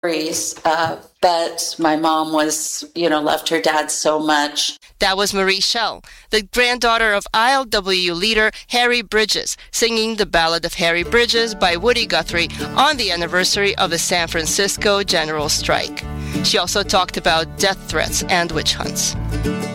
but my mom was, loved her dad so much. That was Marie Schell, the granddaughter of ILWU leader Harry Bridges, singing the Ballad of Harry Bridges by Woody Guthrie on the anniversary of the San Francisco general strike. She also talked about death threats and witch hunts.